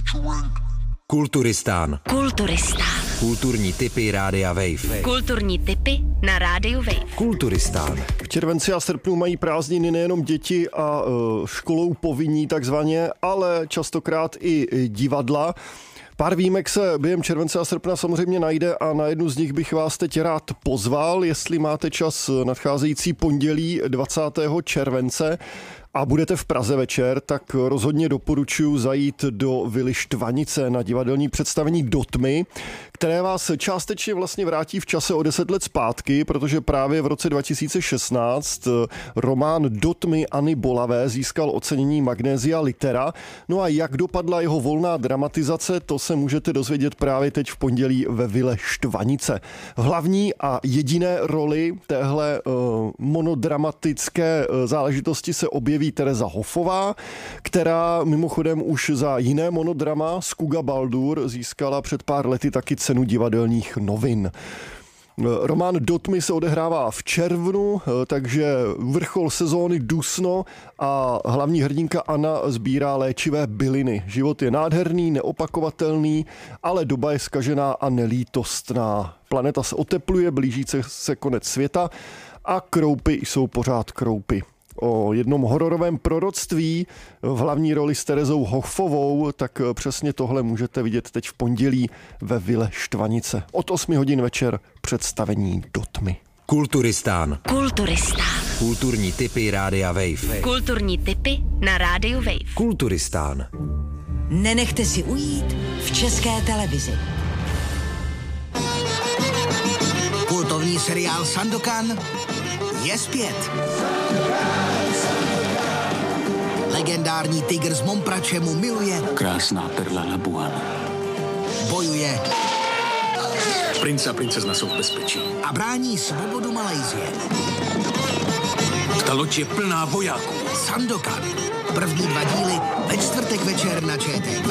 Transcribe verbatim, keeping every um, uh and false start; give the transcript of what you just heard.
Kulturistán. Kulturistán. Kulturní tipy Rádia Wave. Kulturní tipy na Rádiu Wave. Kulturistán. V červenci a srpnu mají prázdniny nejenom děti a uh, školou povinní takzvaně, ale častokrát i divadla. Pár výjimek se během července a srpna samozřejmě najde a na jednu z nich bych vás teď rád pozval, jestli máte čas nadcházející pondělí dvacátého července a budete v Praze večer, tak rozhodně doporučuji zajít do Vily Štvanice na divadelní představení Do tmy, které vás částečně vlastně vrátí v čase o deset let zpátky, protože právě v roce dva tisíce šestnáct román Do tmy Anny Bolavé získal ocenění Magnesia Litera. No a jak dopadla jeho volná dramatizace, to se můžete dozvědět právě teď v pondělí ve Vile Štvanice. V hlavní a jediné roli téhle uh, monodramatické uh, záležitosti se objeví Tereza Hofová, která mimochodem už za jiné monodrama Skuga Baldur získala před pár lety taky cenu divadelních novin. Román Do tmy se odehrává v červnu, takže vrchol sezóny dusno a hlavní hrdinka Anna sbírá léčivé byliny. Život je nádherný, neopakovatelný, ale doba je zkažená a nelítostná. Planeta se otepluje, blíží se konec světa a kroupy jsou pořád kroupy. O jednom hororovém proroctví v hlavní roli s Terezou Hofovou, tak přesně tohle můžete vidět teď v pondělí ve Vile Štvanice. Od osmi hodin večer představení Do tmy. Kulturistán. Kulturistán. Kulturní tipy Rádia Wave. Kulturní tipy na Rádiu Wave. Kulturistán. Nenechte si ujít v České televizi. Kultovní seriál Sandokan je zpět. Legendární tygr z Momprače mu miluje. Krásná perla Labuan. Bojuje. Princ a princezna jsou v bezpečí. A brání svobodu Malajsie. Ta loď je plná vojáků. Sandokan. První dva díly ve čtvrtek večer na ČT.